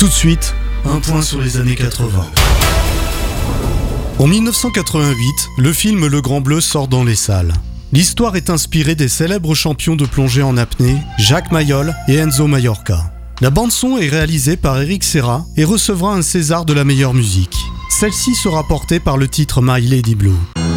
Tout de suite, un point sur les années 80. En 1988, le film Le Grand Bleu sort dans les salles. L'histoire est inspirée des célèbres champions de plongée en apnée, Jacques Mayol et Enzo Maiorca. La bande-son est réalisée par Eric Serra et recevra un César de la meilleure musique. Celle-ci sera portée par le titre My Lady Blue.